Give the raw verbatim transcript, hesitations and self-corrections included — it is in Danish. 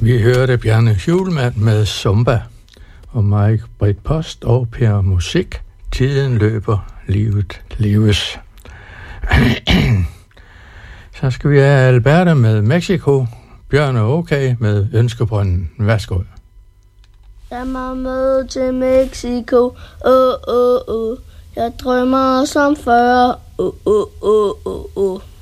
Vi hørte Bjarne Hjulmand med Zumba, og Mike Britt Post og Per Musik. Tiden løber, livet leves. Så skal vi have Alberta med Mexico. Bjørn og Okay med Ønskebrønden. Værsgo. Lad mig med til Mexico. Åh, åh, åh. Jeg drømmer som før. Åh, åh, åh, åh, åh.